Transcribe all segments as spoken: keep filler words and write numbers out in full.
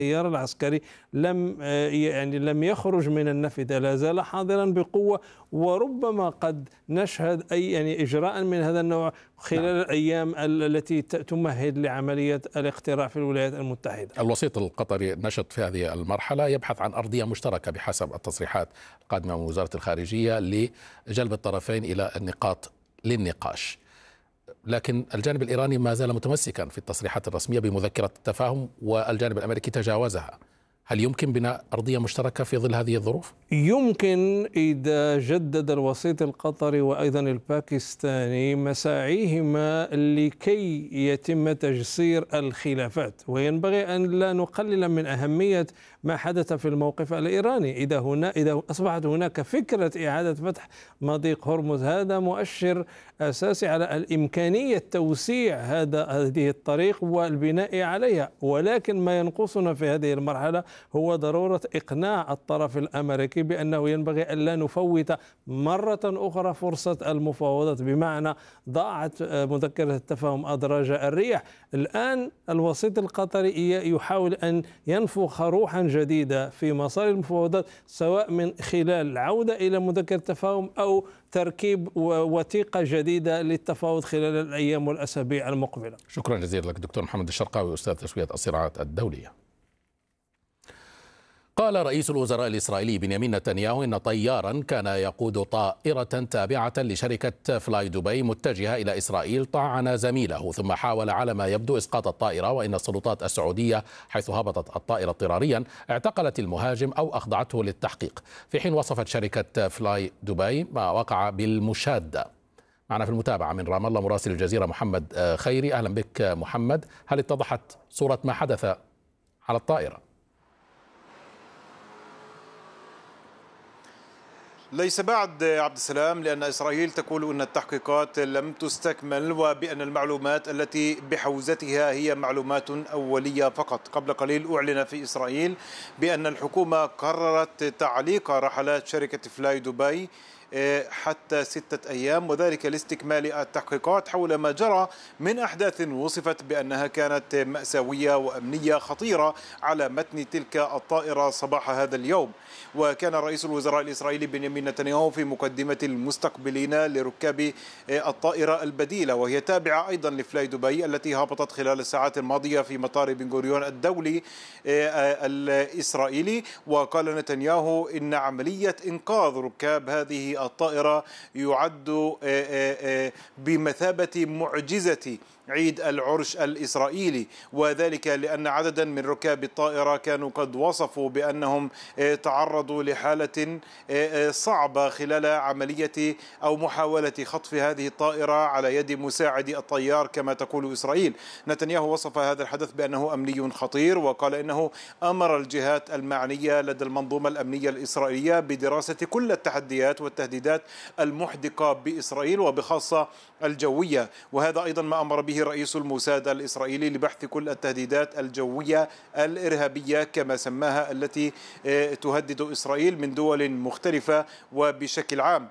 التيار العسكري لم يعني لم يخرج من النافذة، لا زال حاضرا بقوة، وربما قد نشهد أي يعني إجراء من هذا النوع خلال نعم. الأيام التي تمهد لعملية الاقتراع في الولايات المتحدة. الوسيط القطري نشط في هذه المرحلة، يبحث عن أرضية مشتركة بحسب التصريحات القادمة من وزارة الخارجية لجلب الطرفين إلى النقاط للنقاش، لكن الجانب الإيراني ما زال متمسكا في التصريحات الرسمية بمذكرة التفاهم، والجانب الأمريكي تجاوزها. هل يمكن بناء أرضية مشتركة في ظل هذه الظروف؟ يمكن إذا جدد الوسيط القطري وأيضا الباكستاني مساعيهما لكي يتم تجسير الخلافات، وينبغي أن لا نقلل من أهمية ما حدث في الموقف الإيراني. إذا هنا إذا أصبحت هناك فكرة إعادة فتح مضيق هرمز، هذا مؤشر أساسي على الإمكانية توسيع هذا هذه الطريق والبناء عليها، ولكن ما ينقصنا في هذه المرحلة هو ضرورة إقناع الطرف الأمريكي بأنه ينبغي أن لا نفوت مرة أخرى فرصة المفاوضات، بمعنى ضاعت مذكرة التفاهم أدراج الريح. الآن الوسيط القطري يحاول أن ينفخ روحا جديدة في مسار المفاوضات، سواء من خلال العودة إلى مذكرة التفاهم أو تركيب وثيقة جديدة للتفاوض خلال الأيام والأسابيع المقبلة. شكرا جزيلا لك دكتور محمد الشرقاوي، أستاذ تسوية الصراعات الدولية. قال رئيس الوزراء الإسرائيلي بنيامين نتنياهو إن طيارا كان يقود طائرة تابعة لشركة فلاي دبي متجهة إلى إسرائيل طعن زميله، ثم حاول على ما يبدو إسقاط الطائرة، وإن السلطات السعودية حيث هبطت الطائرة اضطراريا اعتقلت المهاجم أو أخضعته للتحقيق، في حين وصفت شركة فلاي دبي ما وقع بالمشادة. معنا في المتابعة من رام الله مراسل الجزيرة محمد خيري. أهلا بك محمد، هل اتضحت صورة ما حدث على الطائرة؟ ليس بعد عبد السلام، لأن إسرائيل تقول أن التحقيقات لم تستكمل، وبأن المعلومات التي بحوزتها هي معلومات أولية فقط. قبل قليل أعلن في إسرائيل بأن الحكومة قررت تعليق رحلات شركة فلاي دبي حتى ستة أيام، وذلك لاستكمال التحقيقات حول ما جرى من أحداث وصفت بأنها كانت مأساوية وأمنية خطيرة على متن تلك الطائرة صباح هذا اليوم. وكان رئيس الوزراء الإسرائيلي بنيامين نتنياهو في مقدمة المستقبلين لركاب الطائرة البديلة، وهي تابعة أيضا لفلاي دبي التي هبطت خلال الساعات الماضية في مطار بن غوريون الدولي الإسرائيلي. وقال نتنياهو إن عملية إنقاذ ركاب هذه الطائرة يعد بمثابة معجزة عيد العرش الإسرائيلي، وذلك لأن عددا من ركاب الطائرة كانوا قد وصفوا بأنهم تعرضوا لحالة صعبة خلال عملية أو محاولة خطف هذه الطائرة على يد مساعد الطيار كما تقول إسرائيل. نتنياهو وصف هذا الحدث بأنه أمني خطير، وقال إنه أمر الجهات المعنية لدى المنظومة الأمنية الإسرائيلية بدراسة كل التحديات والتهديدات المحدقة بإسرائيل وبخاصة الجوية، وهذا أيضا ما أمر به رئيس الموساد الإسرائيلي لبحث كل التهديدات الجوية الإرهابية كما سماها التي تهدد إسرائيل من دول مختلفة وبشكل عام.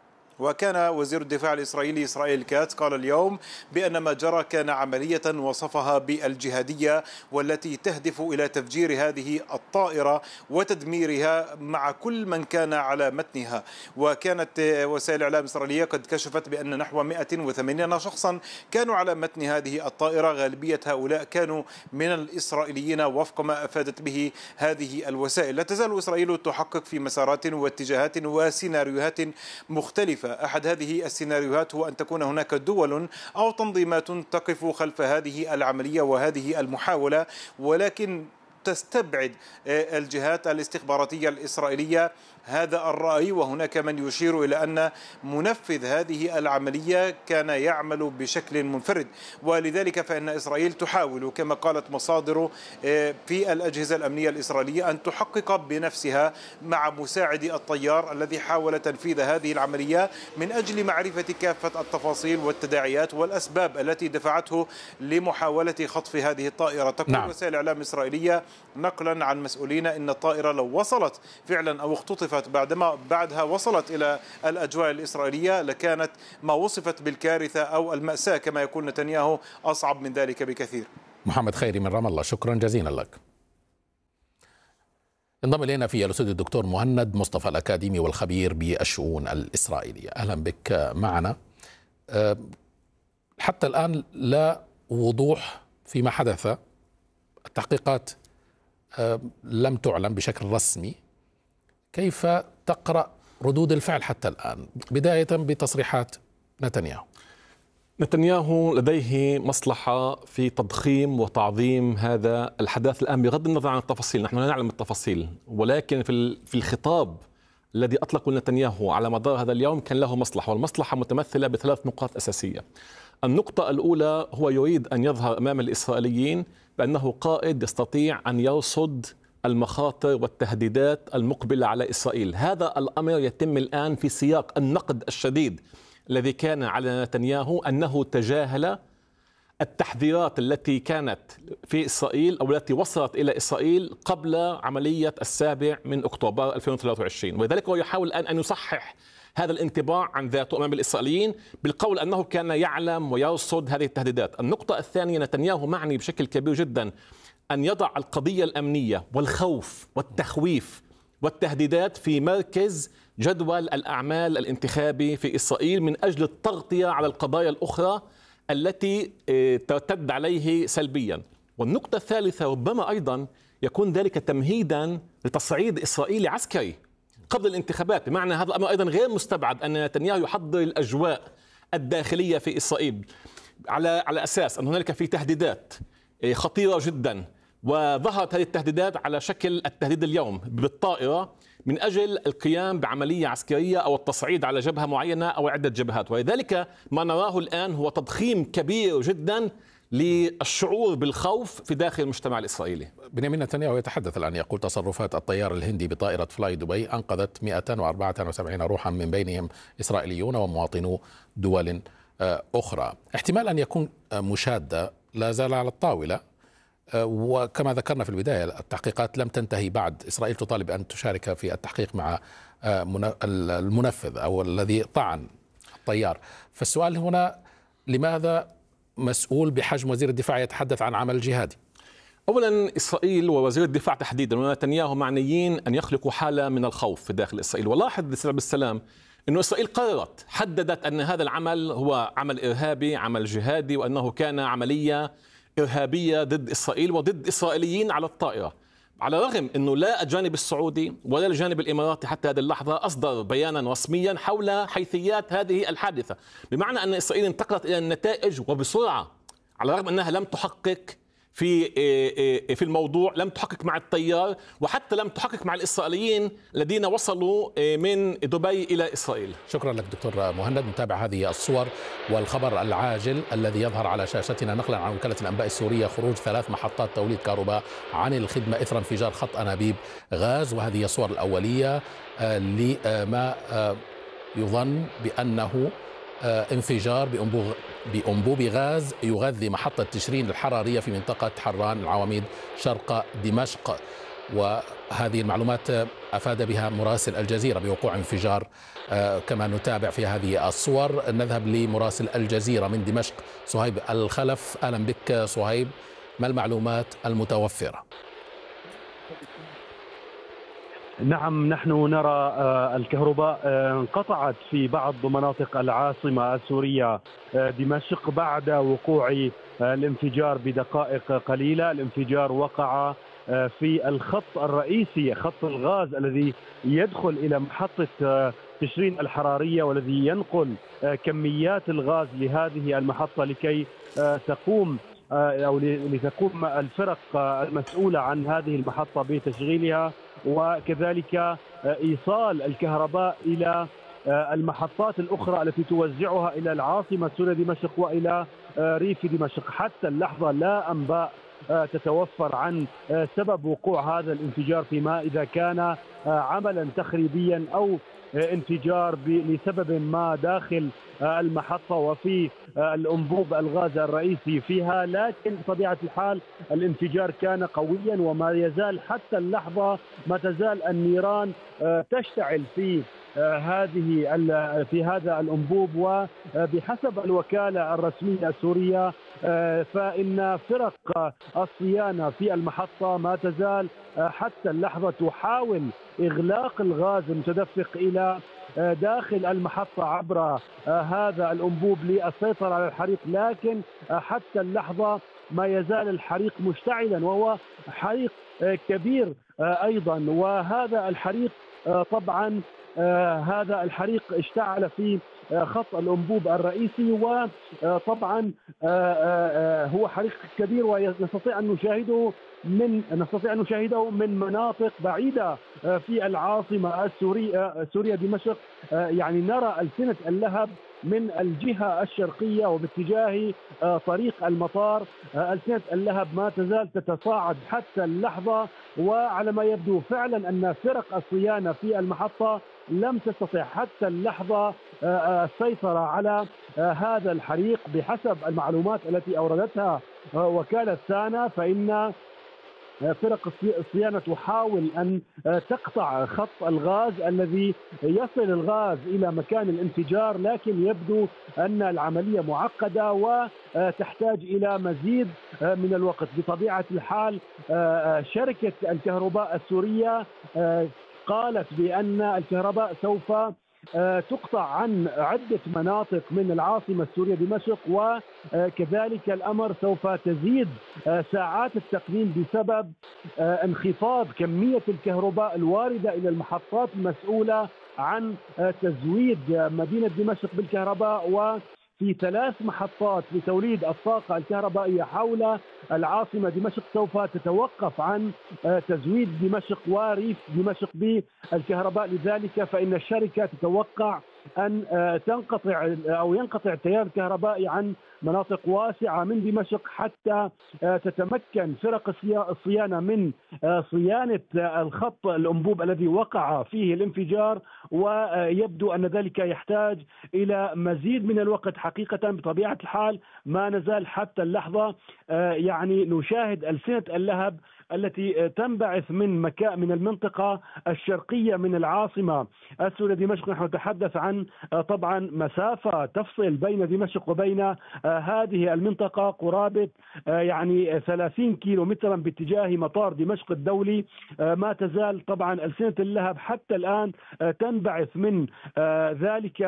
وكان وزير الدفاع الإسرائيلي إسرائيل كاتس قال اليوم بأن ما جرى كان عملية وصفها بالجهادية، والتي تهدف إلى تفجير هذه الطائرة وتدميرها مع كل من كان على متنها. وكانت وسائل الإعلام الإسرائيلية قد كشفت بأن نحو مئة وثمانين شخصا كانوا على متن هذه الطائرة، غالبية هؤلاء كانوا من الإسرائيليين وفق ما أفادت به هذه الوسائل. لا تزال إسرائيل تحقق في مسارات واتجاهات وسيناريوهات مختلفة. أحد هذه السيناريوهات هو أن تكون هناك دول أو تنظيمات تقف خلف هذه العملية وهذه المحاولة، ولكن تستبعد الجهات الاستخباراتية الإسرائيلية هذا الرأي. وهناك من يشير إلى أن منفذ هذه العملية كان يعمل بشكل منفرد، ولذلك فإن إسرائيل تحاول كما قالت مصادر في الأجهزة الأمنية الإسرائيلية أن تحقق بنفسها مع مساعد الطيار الذي حاول تنفيذ هذه العملية من أجل معرفة كافة التفاصيل والتداعيات والأسباب التي دفعته لمحاولة خطف هذه الطائرة. تقول نعم. وسائل الإعلام الإسرائيلية نقلا عن مسؤولين إن الطائرة لو وصلت فعلا أو اختطفت بعدما بعدها وصلت إلى الأجواء الإسرائيلية لكانت ما وصفت بالكارثة أو المأساة كما يقول نتنياهو أصعب من ذلك بكثير. محمد خيري من رام الله، شكرا جزيلا لك. انضم الينا في الاستوديو الدكتور مهند مصطفى الأكاديمي والخبير بالشؤون الإسرائيلية. أهلا بك معنا. حتى الآن لا وضوح فيما حدث، التحقيقات لم تعلن بشكل رسمي. كيف تقرأ ردود الفعل حتى الآن، بداية بتصريحات نتنياهو؟ نتنياهو لديه مصلحة في تضخيم وتعظيم هذا الحدث الآن بغض النظر عن التفاصيل. نحن لا نعلم التفاصيل، ولكن في في الخطاب الذي أطلقه نتنياهو على مدار هذا اليوم كان له مصلحة، والمصلحة متمثلة بثلاث نقاط أساسية. النقطة الأولى، هو يريد أن يظهر أمام الإسرائيليين بأنه قائد يستطيع أن يرصد المخاطر والتهديدات المقبلة على إسرائيل. هذا الأمر يتم الآن في سياق النقد الشديد الذي كان على نتنياهو أنه تجاهل التحذيرات التي كانت في إسرائيل أو التي وصلت إلى إسرائيل قبل عملية السابع من أكتوبر ألفين وثلاثة وعشرين، ولذلك هو يحاول الآن أن يصحح هذا الانطباع عن ذاته أمام الإسرائيليين بالقول أنه كان يعلم ويرصد هذه التهديدات. النقطة الثانية، نتنياهو معني بشكل كبير جدا أن يضع القضية الأمنية والخوف والتخويف والتهديدات في مركز جدول الأعمال الانتخابي في إسرائيل من أجل التغطية على القضايا الأخرى التي ترتد عليه سلبيا. والنقطة الثالثة، ربما أيضا يكون ذلك تمهيدا لتصعيد إسرائيلي عسكري قبل الانتخابات. بمعنى هذا الأمر أيضا غير مستبعد أن نتنياهو يحضر الأجواء الداخلية في إسرائيل على على أساس أن هنالك في تهديدات خطيرة جدا، وظهرت هذه التهديدات على شكل التهديد اليوم بالطائرة من أجل القيام بعملية عسكرية أو التصعيد على جبهة معينة أو عدة جبهات. ولذلك ما نراه الآن هو تضخيم كبير جدا للشعور بالخوف في داخل المجتمع الإسرائيلي. بنيامين نتنياهو يتحدث الآن، يقول تصرفات الطيار الهندي بطائرة فلاي دبي أنقذت مئة وأربعة وسبعين روحا من بينهم إسرائيليون ومواطنو دول أخرى. احتمال أن يكون مشادة لا زال على الطاولة، وكما ذكرنا في البداية التحقيقات لم تنتهي بعد. إسرائيل تطالب أن تشارك في التحقيق مع المنفذ أو الذي طعن الطيار. فالسؤال هنا، لماذا مسؤول بحجم وزير الدفاع يتحدث عن عمل جهادي؟ أولا، إسرائيل ووزير الدفاع تحديدا ونتنياهو معنيين أن يخلقوا حالة من الخوف في داخل إسرائيل. ولاحظ سبب السلام أنه إسرائيل قررت حددت أن هذا العمل هو عمل إرهابي، عمل جهادي، وأنه كان عملية إرهابية ضد إسرائيل وضد إسرائيليين على الطائرة، على الرغم أنه لا الجانب السعودي ولا الجانب الإماراتي حتى هذه اللحظة أصدر بيانا رسميا حول حيثيات هذه الحادثة. بمعنى أن إسرائيل انتقلت إلى النتائج وبسرعة، على الرغم أنها لم تحقق في في الموضوع، لم تحقق مع الطيار، وحتى لم تحقق مع الإسرائيليين الذين وصلوا من دبي إلى إسرائيل. شكرا لك دكتور مهند. نتابع هذه الصور والخبر العاجل الذي يظهر على شاشتنا نقلا عن وكالة الأنباء السورية: خروج ثلاث محطات توليد كهرباء عن الخدمة إثر انفجار خط أنابيب غاز. وهذه الصور الأولية لما يظن بأنه انفجار بأنبوب بأنبوب غاز يغذي محطة تشرين الحرارية في منطقة حران العواميد شرق دمشق. وهذه المعلومات أفاد بها مراسل الجزيرة بوقوع انفجار. كما نتابع في هذه الصور نذهب لمراسل الجزيرة من دمشق صهيب الخلف. أهلا بك صهيب، ما المعلومات المتوفرة؟ نعم، نحن نرى الكهرباء انقطعت في بعض مناطق العاصمة السورية دمشق بعد وقوع الانفجار بدقائق قليلة. الانفجار وقع في الخط الرئيسي، خط الغاز الذي يدخل إلى محطة تشرين الحرارية والذي ينقل كميات الغاز لهذه المحطة لكي تقوم أو لتقوم الفرق المسؤولة عن هذه المحطة بتشغيلها، وكذلك إيصال الكهرباء إلى المحطات الأخرى التي توزعها إلى العاصمة السورية دمشق وإلى ريف دمشق. حتى اللحظة لا أنباء تتوفر عن سبب وقوع هذا الانفجار، فيما إذا كان عملا تخريبيا أو انفجار لسبب ما داخل المحطة وفي الأنبوب الغاز الرئيسي فيها. لكن بطبيعة الحال الانفجار كان قويا وما يزال حتى اللحظة ما تزال النيران تشتعل في هذه في هذا الأنبوب. وبحسب الوكالة الرسمية السورية فإن فرق الصيانة في المحطة ما تزال حتى اللحظة تحاول إغلاق الغاز المتدفق إلى داخل المحطة عبر هذا الأنبوب للسيطرة على الحريق، لكن حتى اللحظة ما يزال الحريق مشتعلا، وهو حريق كبير أيضا. وهذا الحريق طبعا هذا الحريق اشتعل في خط الأنبوب الرئيسي، وطبعا هو حريق كبير ونستطيع أن نشاهده من نستطيع أن نشاهده من مناطق بعيدة في العاصمة السورية سوريا دمشق. يعني نرى ألسنة اللهب من الجهة الشرقية وباتجاه طريق المطار. ألسنة اللهب ما تزال تتصاعد حتى اللحظة، وعلى ما يبدو فعلا أن فرق الصيانة في المحطة لم تستطع حتى اللحظة السيطرة على هذا الحريق. بحسب المعلومات التي أوردتها وكالة سانا، فإن فرق الصيانة تحاول أن تقطع خط الغاز الذي يصل الغاز إلى مكان الانفجار، لكن يبدو أن العملية معقدة وتحتاج إلى مزيد من الوقت. بطبيعة الحال شركة الكهرباء السورية قالت بأن الكهرباء سوف تقطع عن عدة مناطق من العاصمة السورية دمشق، وكذلك الأمر سوف تزيد ساعات التقنين بسبب انخفاض كمية الكهرباء الواردة إلى المحطات المسؤولة عن تزويد مدينة دمشق بالكهرباء. و في ثلاث محطات لتوليد الطاقة الكهربائية حول العاصمة دمشق سوف تتوقف عن تزويد دمشق وريف دمشق بالكهرباء. لذلك فإن الشركة تتوقع أن تنقطع أو ينقطع التيار الكهربائي عن مناطق واسعة من دمشق حتى تتمكن فرق الصيانة من صيانة الخط الأنبوب الذي وقع فيه الانفجار. ويبدو أن ذلك يحتاج إلى مزيد من الوقت حقيقة. بطبيعة الحال ما نزال حتى اللحظة يعني نشاهد ألسنة اللهب التي تنبعث من مكان من المنطقة الشرقية من العاصمة السورية دمشق. نحن نتحدث عن طبعا مسافة تفصل بين دمشق وبين هذه المنطقة قرابة يعني ثلاثين كيلو مترا باتجاه مطار دمشق الدولي. ما تزال طبعا ألسنة اللهب حتى الآن تنبعث من ذلك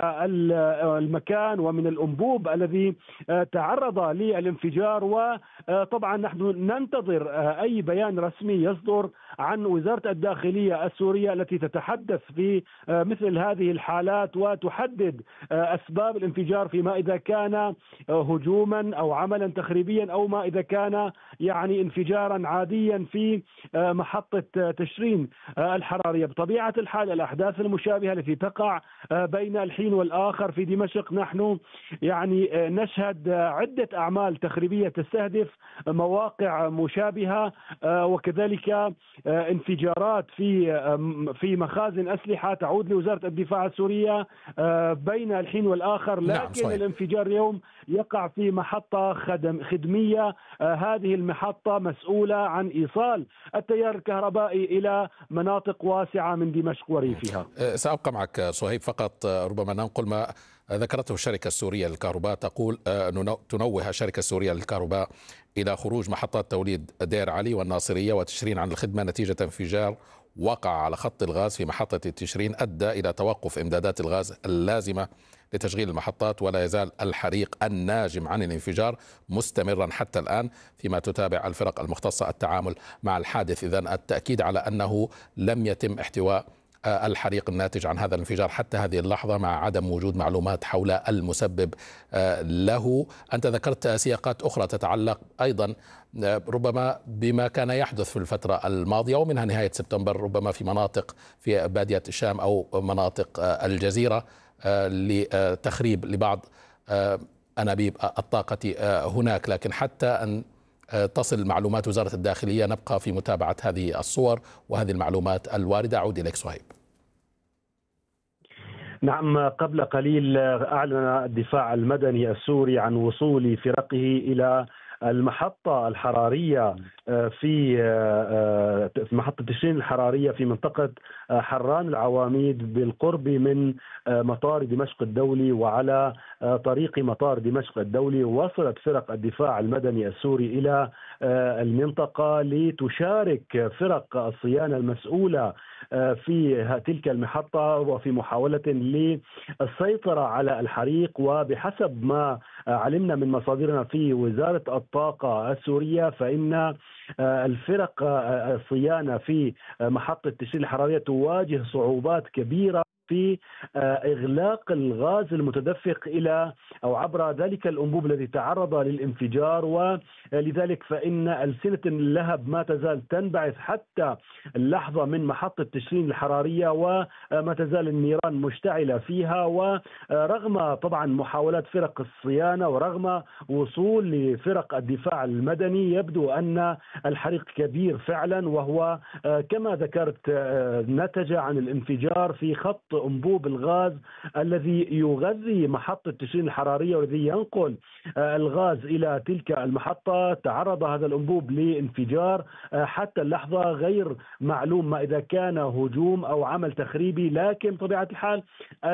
المكان ومن الأنبوب الذي تعرض للانفجار. وطبعا نحن ننتظر أي بيان رسمي يصدر عن وزارة الداخلية السورية التي تتحدث في مثل هذه الحالات وتحدد أسباب الانفجار، فيما إذا كان هجوما أو عملا تخريبيا أو ما إذا كان يعني انفجارا عاديا في محطة تشرين الحرارية. بطبيعة الحال الأحداث المشابهة التي تقع بين الحين والآخر في دمشق، نحن يعني نشهد عدة أعمال تخريبية تستهدف مواقع مشابهة، وكذلك انفجارات في في مخازن أسلحة تعود لوزارة الدفاع السورية بين الحين والآخر. لكن نعم الانفجار اليوم يقع في محطة خدم خدمية. هذه المحطة مسؤولة عن إيصال التيار الكهربائي إلى مناطق واسعة من دمشق وريفها. سأبقى معك صهيب، فقط ربما ننقل ما ذكرته الشركة السورية للكهرباء. تقول تنوه الشركة السورية للكهرباء إلى خروج محطات توليد دير علي والناصرية وتشرين عن الخدمة نتيجة انفجار وقع على خط الغاز في محطة تشرين أدى إلى توقف إمدادات الغاز اللازمة لتشغيل المحطات، ولا يزال الحريق الناجم عن الانفجار مستمرا حتى الآن، فيما تتابع الفرق المختصة التعامل مع الحادث. إذن التأكيد على أنه لم يتم احتواء الحريق الناتج عن هذا الانفجار حتى هذه اللحظة، مع عدم وجود معلومات حول المسبب له. أنت ذكرت سياقات أخرى تتعلق أيضا ربما بما كان يحدث في الفترة الماضية ومنها نهاية سبتمبر، ربما في مناطق في بادية الشام أو مناطق الجزيرة لتخريب لبعض أنابيب الطاقة هناك. لكن حتى أن تصل معلومات وزارة الداخلية نبقى في متابعة هذه الصور وهذه المعلومات الواردة. أعود إليك صهيب. نعم، قبل قليل أعلن الدفاع المدني السوري عن وصول فرقه إلى المحطة الحرارية في محطة تشرين الحرارية في منطقة حران العواميد بالقرب من مطار دمشق الدولي وعلى طريق مطار دمشق الدولي. وصلت فرق الدفاع المدني السوري إلى المنطقة لتشارك فرق الصيانة المسؤولة في تلك المحطة وفي محاولة للسيطرة على الحريق. وبحسب ما علمنا من مصادرنا في وزارة الطاقة السورية فإن الفرق الصيانة في محطة تشرين الحرارية تواجه صعوبات كبيرة في إغلاق الغاز المتدفق إلى أو عبر ذلك الأنبوب الذي تعرض للانفجار، ولذلك فإن ألسنة اللهب ما تزال تنبعث حتى اللحظة من محطة تشرين الحرارية وما تزال النيران مشتعلة فيها. ورغم طبعا محاولات فرق الصيانة ورغم وصول لفرق الدفاع المدني يبدو أن الحريق كبير فعلا، وهو كما ذكرت نتج عن الانفجار في خط أنبوب الغاز الذي يغذي محطة تشرين الحرارية والذي ينقل الغاز إلى تلك المحطة. تعرض هذا الأنبوب لانفجار، حتى اللحظة غير معلوم ما إذا كان هجوم أو عمل تخريبي، لكن بطبيعة الحال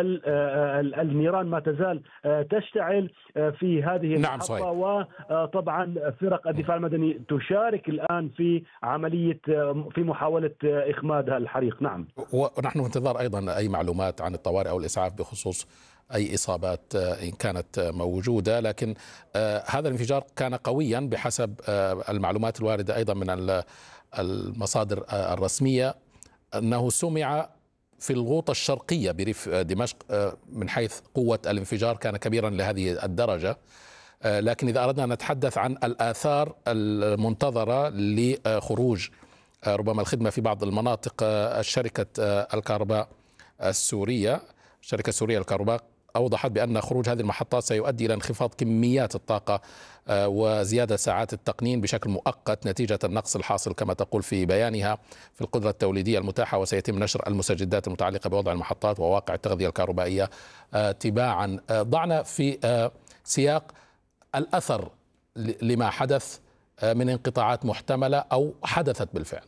النيران ما تزال تشتعل في هذه المحطة. نعم وطبعا فرق الدفاع المدني تشارك الآن في عملية في محاولة إخماد الحريق. نعم، ونحن في انتظار أيضا أي معلومات عن الطوارئ أو الإسعاف بخصوص أي إصابات إن كانت موجودة، لكن هذا الانفجار كان قويا بحسب المعلومات الواردة أيضا من المصادر الرسمية، أنه سمع في الغوطة الشرقية بريف دمشق من حيث قوة الانفجار كان كبيرا لهذه الدرجة. لكن إذا أردنا أن نتحدث عن الآثار المنتظرة لخروج ربما الخدمة في بعض المناطق، الشركة الكهرباء السورية الشركة السورية للكهرباء أوضحت بأن خروج هذه المحطات سيؤدي إلى انخفاض كميات الطاقة وزيادة ساعات التقنين بشكل مؤقت نتيجة النقص الحاصل كما تقول في بيانها في القدرة التوليدية المتاحة، وسيتم نشر المستجدات المتعلقة بوضع المحطات وواقع التغذية الكهربائية تباعا. ضعنا في سياق الأثر لما حدث من انقطاعات محتملة أو حدثت بالفعل.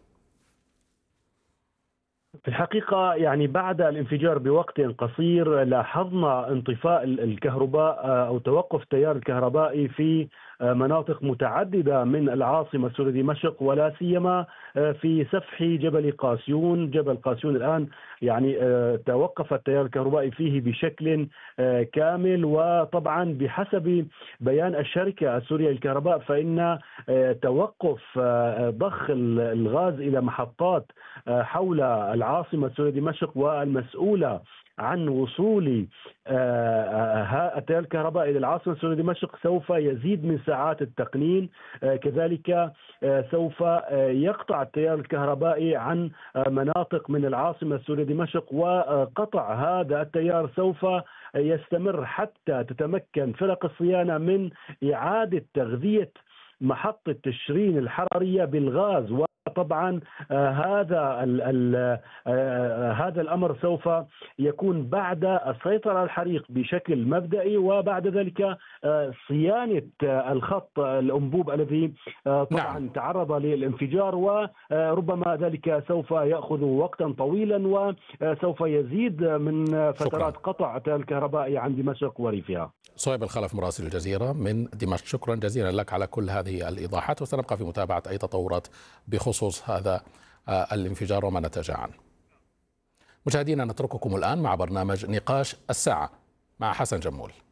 في الحقيقة يعني بعد الانفجار بوقت قصير لاحظنا انطفاء الكهرباء أو توقف التيار الكهربائي في مناطق متعددة من العاصمة السورية دمشق، ولا سيما في سفح جبل قاسيون. جبل قاسيون الآن يعني توقف التيار الكهربائي فيه بشكل كامل. وطبعا بحسب بيان الشركة السورية للكهرباء فإن توقف ضخ الغاز إلى محطات حول العاصمة السورية دمشق والمسؤولة عن وصول التيار الكهربائي إلى العاصمة السورية دمشق سوف يزيد من ساعات التقنين. كذلك سوف يقطع التيار الكهربائي عن مناطق من العاصمة السورية دمشق، وقطع هذا التيار سوف يستمر حتى تتمكن فرق الصيانة من إعادة تغذية محطة تشرين الحرارية بالغاز. طبعا آه هذا ال ال آه هذا الأمر سوف يكون بعد السيطرة على الحريق بشكل مبدئي، وبعد ذلك آه صيانة آه الخط الأنبوب الذي آه طبعا نعم. تعرض للانفجار، وربما ذلك سوف يأخذ وقتا طويلا وسوف يزيد من فترات شكرا. قطع الكهرباء عن دمشق وريفها. صهيب الخلف مراسل الجزيرة من دمشق، شكرا جزيلا لك على كل هذه الإيضاحات، وسنبقى في متابعة أي تطورات بخصوص هذا الانفجار وما نتج عنه. مشاهدينا نترككم الآن مع برنامج نقاش الساعة مع حسن جمول.